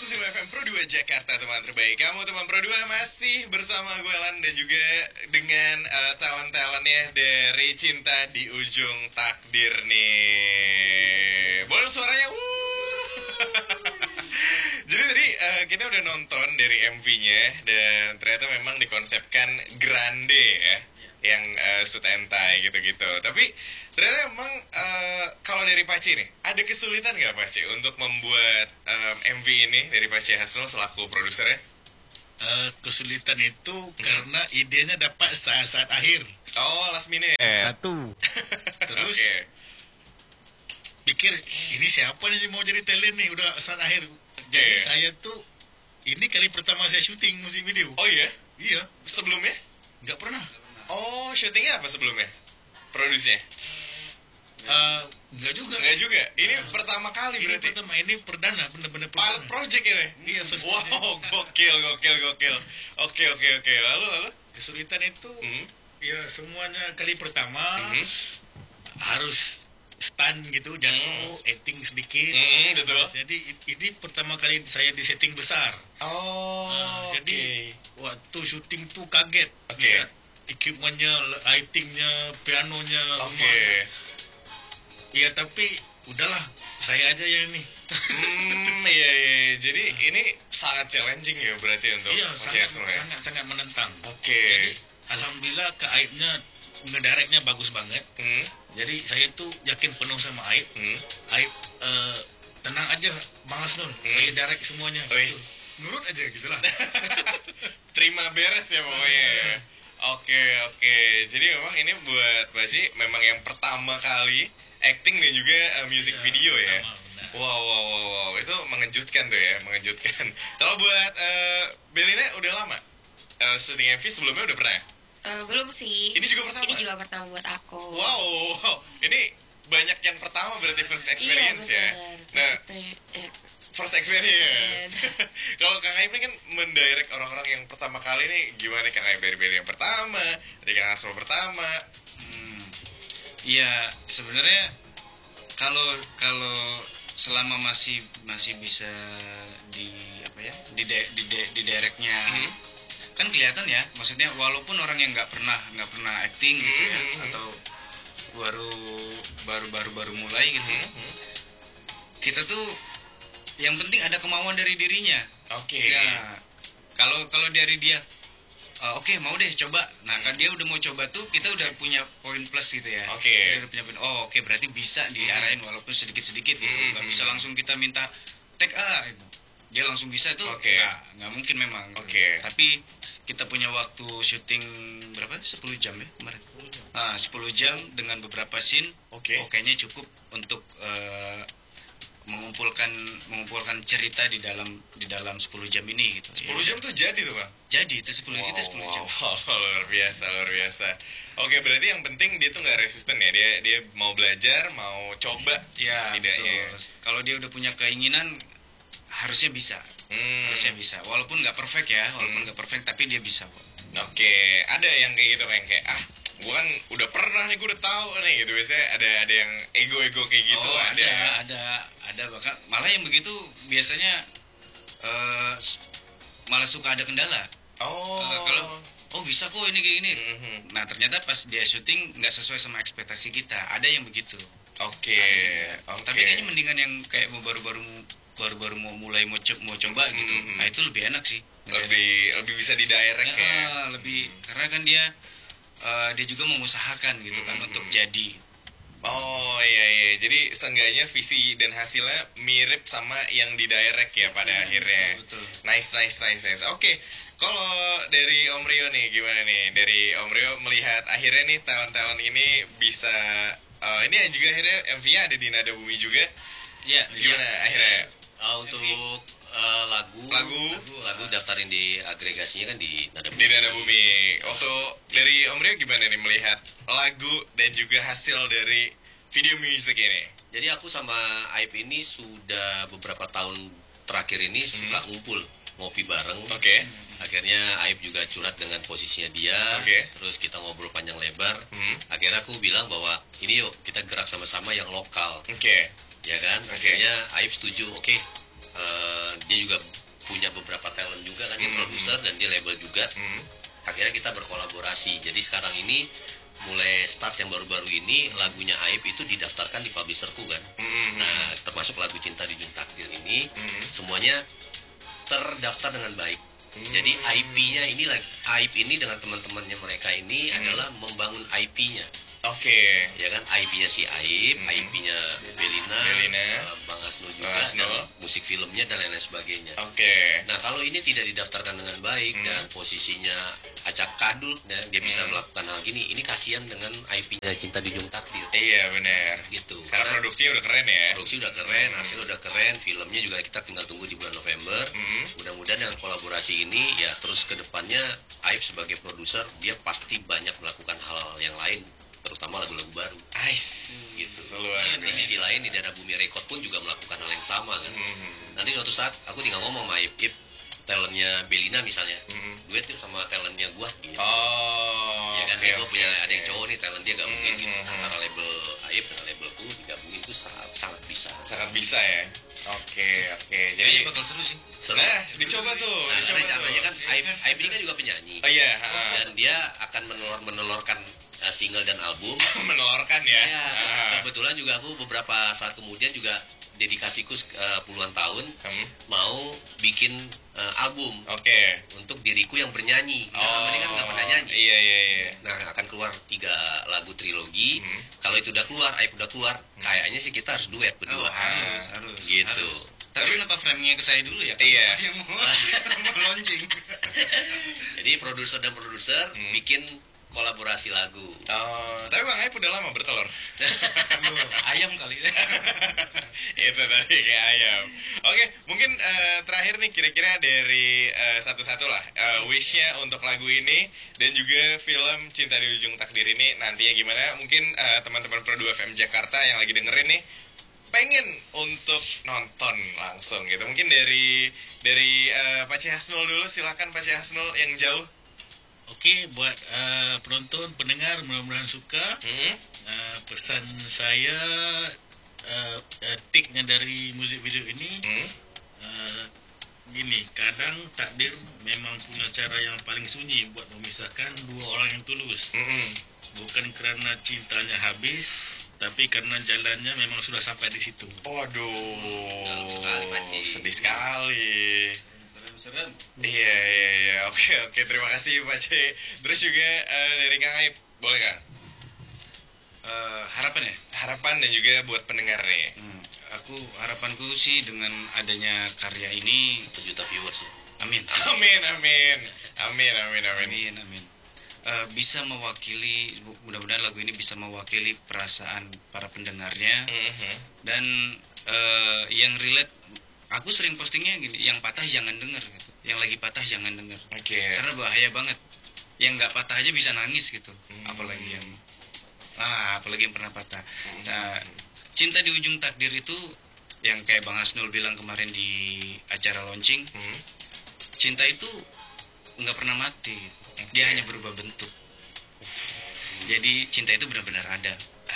105 FM Pro 2 Jakarta, teman terbaik. Kamu teman Pro 2 masih bersama gue Lan dan juga dengan talent-talentnya dari Cinta di Ujung Takdir nih. Boleh suaranya? Jadi tadi kita udah nonton dari MV-nya dan ternyata memang dikonsepkan grande ya, yang suit and tie gitu-gitu. Tapi ternyata memang kalau dari Paci nih, ada kesulitan nggak Paci untuk membuat MV ini dari Paci Hasnul selaku produsernya? Kesulitan itu karena idenya dapat saat-saat akhir. Oh, last minute. Satu. Terus pikir ini siapa nih mau jadi talent nih udah saat akhir. Jadi saya tuh ini kali pertama saya syuting musik video. Oh iya? Iya. Sebelumnya? Nggak pernah. Oh, syutingnya apa sebelumnya? Produksinya? Enggak juga. Enggak juga. Ini pertama kali Ini berarti. pertama, ini perdana, benar-benar Pilot perdana. project ini. Iya, first Wow, gokil. Oke. Lalu? Kesulitan itu Hmm. ya semuanya kali pertama harus stand gitu, jatuh, acting sedikit. Betul. Jadi ini pertama kali saya di setting besar. Oh, Jadi waktu syuting tuh kaget. Oke. Lihat equipmentnya, lightingnya, pianonya, Oke. rumahnya. Iya tapi udahlah, saya aja yang ini. Iya. Jadi ini sangat challenging ya berarti untuk Iya, Paci Hasnul ya? sangat menentang. Oke. Jadi alhamdulillah ke Aibnya ngedirectnya bagus banget. Jadi saya tuh yakin penuh sama Aib. Aib tenang aja Bang Hasnul, saya direct semuanya. Wis. Gitu. Nurut aja gitulah. Terima beres ya pokoknya ya. Oke. Jadi memang ini buat Paci memang yang pertama kali acting dan juga music video ya. Benar. Wow. Itu mengejutkan tuh ya, mengejutkan. Kalau buat Belina udah lama syuting MV sebelumnya udah pernah ya? Belum sih. Ini juga pertama? Ini juga pertama buat aku. Wow. Ini banyak yang pertama berarti first experience iya, ya. bener. Nah, first experience. Kalau Kang Aib ini kan mendirect orang-orang yang pertama kali nih, gimana nih Kang Aib dari Beli yang pertama, dari Kang Hasnul pertama? Iya, sebenarnya kalau selama masih bisa di apa ya, di directnya kan kelihatan ya, maksudnya walaupun orang yang nggak pernah acting gitu ya, atau baru mulai gitu ya, kita tuh yang penting ada kemauan dari dirinya. Oke. Ya, kalau dari dia oke, mau deh coba. Nah, kan dia udah mau coba tuh, kita udah punya poin plus gitu ya. Oke. Dia udah punya poin. Oh, oke, berarti bisa diarahin walaupun sedikit-sedikit gitu. Nggak bisa langsung kita minta take A gitu. Dia langsung bisa tuh. Oke. Nggak mungkin memang. Gitu. Oke. Tapi kita punya waktu syuting berapa? 10 jam ya kemarin. 10 jam dengan beberapa scene. Oke. Kayaknya cukup untuk mengumpulkan cerita di dalam 10 jam ini gitu. 10 jam tuh jadi tuh Bang? Jadi itu 10 jam. Luar biasa. Oke, berarti yang penting dia tuh nggak resisten ya, dia mau belajar, mau coba Ya, setidaknya. betul. Kalau dia udah punya keinginan, harusnya bisa. Harusnya bisa. Walaupun nggak perfect ya, tapi dia bisa kok. Oke, ada yang kayak gitu kayak gue kan udah pernah nih, gue udah tahu nih gitu. Biasanya ada yang ego kayak gitu. Ada bahkan malah yang begitu biasanya malah suka ada kendala. Kalau bisa kok ini kayak gini. Nah, ternyata pas dia syuting nggak sesuai sama ekspektasi kita. Ada yang begitu. Oke. Tapi kayaknya mendingan yang kayak baru-baru mau mulai mau coba gitu. Nah, itu lebih enak sih. Lebih bisa didirect ya. Lebih karena kan dia juga mengusahakan gitu kan untuk jadi. Oh iya. Jadi seenggaknya visi dan hasilnya mirip sama yang didirect ya pada akhirnya. Betul. Nice. Oke. Kalau dari Om Rio nih gimana nih? Dari Om Rio melihat akhirnya nih talent ini bisa ini juga akhirnya MV-nya ada di Nada Bumi juga. Iya. Gimana akhirnya? Untuk lagu daftarin di agregasinya kan di Nada Bumi. Di Nada Bumi. Waktu dari Om Rio gimana nih melihat lagu dan juga hasil dari video music ini? Jadi aku sama Aib ini sudah beberapa tahun terakhir ini suka ngumpul, ngopi bareng. Oke. Akhirnya Aib juga curhat dengan posisinya dia. Oke. Terus kita ngobrol panjang lebar. Akhirnya aku bilang bahwa ini yuk kita gerak sama-sama yang lokal. Oke. Ya kan? Akhirnya Aib setuju. Oke. Dia juga dia label juga. Akhirnya kita berkolaborasi. Jadi sekarang ini mulai start yang baru-baru ini lagunya Aib itu didaftarkan di publisherku kan. Nah, termasuk lagu Cinta di Ujung Takdir ini semuanya terdaftar dengan baik. Jadi IP-nya ini Aib ini dengan teman-temannya mereka ini adalah membangun IP-nya. Oke. Ya kan, IP-nya si Aib, IP-nya Belina, Bang Hasnul juga, dan musik filmnya dan lain-lain sebagainya. Oke. Nah, kalau ini tidak didaftarkan dengan baik dan posisinya acak kadul, ya, dia bisa melakukan hal gini. Ini kasihan dengan IP-nya Cinta di Ujung Takdir. Iya benar. Gitu. Karena produksinya udah keren ya. Produksi udah keren, hasilnya udah keren, filmnya juga kita tinggal tunggu di bulan November. Mudah-mudahan dengan kolaborasi ini ya terus ke depannya Aib sebagai produser dia pasti banyak melakukan hal yang lain, terutama lagu-lagu baru. Gitu. Nah, di sisi lain di Dana Bumi Record pun juga melakukan hal yang sama kan. Nanti suatu saat aku tinggal ngomong sama Aib, talentnya Belina misalnya, duet yuk sama talentnya gua gitu. Oh. Ya kan, gua punya ada yang cowok nih, talent dia gabungin gitu. Antara label Aib dengan labelku digabungin itu sangat bisa. Sangat bisa ya. Oke. Jadi Jadi bakal seru sih. nah, dicoba tuh. Nah, Dicoba karena tuh. caranya kan Aib ini kan juga penyanyi. Oh iya, Dan dia akan menelurkan single dan album. menelorkan ya. Ya, kebetulan juga aku beberapa saat kemudian juga dedikasiku puluhan tahun mau bikin album Oke. untuk diriku yang bernyanyi. Ini kan nggak pernah nyanyi. Iya. Nah, akan keluar 3 lagu trilogi. Kalau itu udah keluar, Aib udah keluar, kayaknya sih kita harus duet berdua. Harus. Gitu. Tapi kenapa framingnya ke saya dulu ya? Iya. Yang mau launching. Jadi produser dan produser bikin kolaborasi lagu. Tapi Bang Aib udah lama bertelur. Ayam kali ya. Itu tadi kayak ayam. Oke, mungkin terakhir nih kira-kira dari satu-satu lah wish-nya untuk lagu ini dan juga film Cinta di Ujung Takdir ini nantinya gimana? Mungkin teman-teman Pro 2 FM Jakarta yang lagi dengerin nih pengen untuk nonton langsung gitu. Mungkin dari Pak C. Hasnul dulu, silakan Pak C. Hasnul yang jauh. Oke, buat penonton, pendengar, mudah-mudahan suka. Pesan saya, tiknya dari musik video ini, gini, kadang takdir memang punya cara yang paling sunyi buat memisahkan dua orang yang tulus. Bukan karena cintanya habis, tapi karena jalannya memang sudah sampai di situ. Waduh, Dalam sekali, Pak C. sedih sekali. Serem. Iya. Oke. Terima kasih Pak C. Terus juga dari Kang Aib, boleh kan? Harapan ya? Harapan dan juga buat pendengar nih. Harapanku sih dengan adanya karya ini 1 juta viewers ya. Amin. Amin. Bisa mewakili, mudah-mudahan lagu ini bisa mewakili perasaan para pendengarnya. Dan yang relate, aku sering postingnya gini, yang patah jangan denger gitu. Yang lagi patah jangan denger. Oke. Karena bahaya banget. Yang nggak patah aja bisa nangis gitu. Apalagi yang pernah patah. Nah, Cinta di Ujung Takdir itu yang kayak Bang Hasnul bilang kemarin di acara launching. Cinta itu nggak pernah mati. Dia hanya berubah bentuk. Jadi cinta itu benar-benar ada.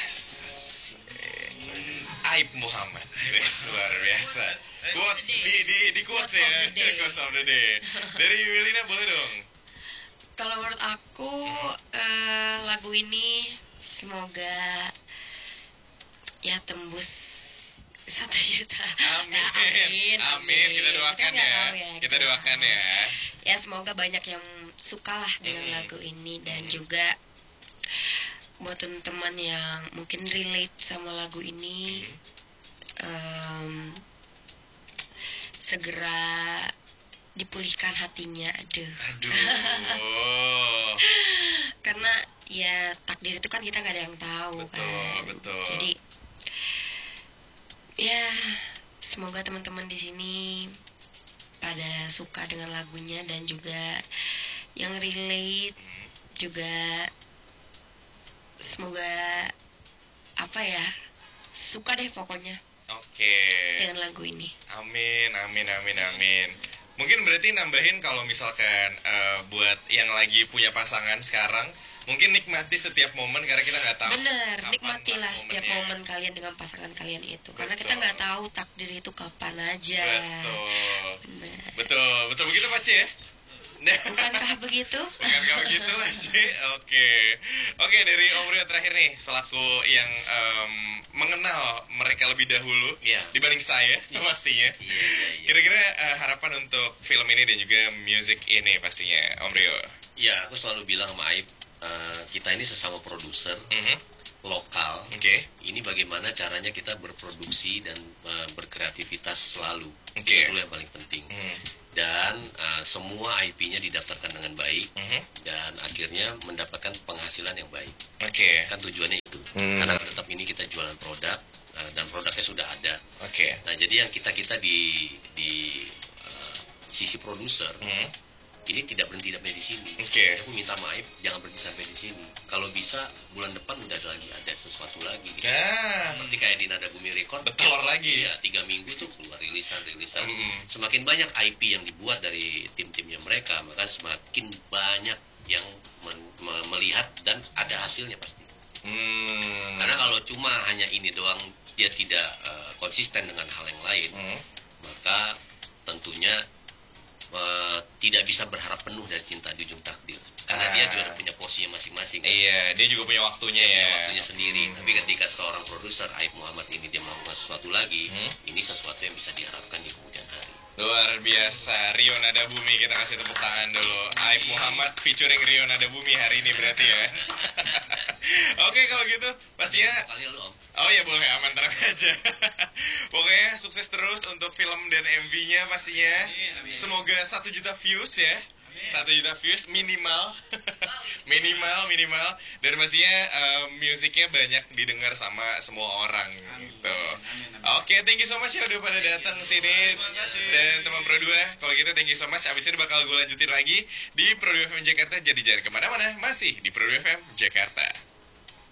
Aib Muhammad. Luar biasa. Quotes di quotes ya. Quotes of the day. Dari Wilina boleh dong. Kalau menurut aku lagu ini semoga ya tembus 1 juta. Amin. Kita doakan ya. Kita doakan ya. Ya semoga banyak yang suka lah dengan lagu ini dan juga buat teman-teman yang mungkin relate sama lagu ini segera dipulihkan hatinya. Aduh. Karena ya takdir itu kan kita nggak ada yang tahu. Betul. Jadi ya semoga teman-teman di sini pada suka dengan lagunya dan juga yang relate juga semoga suka deh pokoknya. Oke. Dengan lagu ini. Amin. Mungkin berarti nambahin kalau misalkan buat yang lagi punya pasangan sekarang, mungkin nikmati setiap momen karena kita nggak tahu. Bener, kapan nikmatilah pas setiap momennya. momen kalian dengan pasangan kalian itu. Karena Betul. kita nggak tahu takdir itu kapan aja. Betul. Bener. Betul begitu Pak C ya. Bukankah begitu? Bukankah begitu Mas? Oke, dari Om Rio terakhir nih, selaku yang mengenal mereka lebih dahulu Iya. dibanding saya pastinya. Iya. Kira-kira harapan untuk film ini dan juga music ini pastinya, Om Rio. Ya, aku selalu bilang sama Aib, kita ini sesama produser lokal. Oke. Ini bagaimana caranya kita berproduksi dan berkreativitas selalu. Oke. Itu dulu yang paling penting. Dan semua IP-nya didaftarkan dengan baik dan akhirnya mendapatkan penghasilan yang baik. Oke. Kan tujuannya itu. Karena tetap ini kita jualan produk dan produknya sudah ada. Oke. Nah, jadi yang kita di sisi produser ini tidak berhenti di sini. Oke. Aku minta maaf, jangan berhenti sampai di sini. Kalau bisa bulan depan udah ada sesuatu lagi. Gitu. Nah, Seperti kayak di Nada Bumi Record, Betelor lagi. Ya, 3 minggu tuh keluar rilisan. Semakin banyak IP yang dibuat dari tim-timnya mereka, maka semakin banyak yang melihat dan ada hasilnya pasti. Karena kalau cuma hanya ini doang, dia tidak konsisten dengan hal yang lain, maka tentunya tidak bisa berharap penuh dari Cinta di Ujung Takdir. Karena dia juga punya porsinya masing-masing. Iya, dia juga punya waktunya Dia ya. punya waktunya sendiri. Tapi ketika seorang produser Aib Muhammad ini dia melakukan sesuatu lagi, ini sesuatu yang bisa diharapkan di kemudian hari. Luar biasa, Rio Nada Bumi, kita kasih tepuk tangan dulu. Aib Muhammad featuring Rio Nada Bumi hari ini berarti ya. Oke, kalau gitu pastinya. Kali lu, Om. Oh ya boleh, aman, tenang aja. Pokoknya sukses terus untuk film dan MV-nya pastinya. Semoga 1 juta views ya. 1 juta views minimal. minimal. Dan pastinya musiknya banyak didengar sama semua orang gitu. Oke, thank you so much ya udah pada datang sini. Dan teman Pro 2, kalau gitu thank you so much. Abis ini bakal gue lanjutin lagi di Pro 2 FM Jakarta. Jadi jangan kemana-mana, masih di Pro 2 FM Jakarta.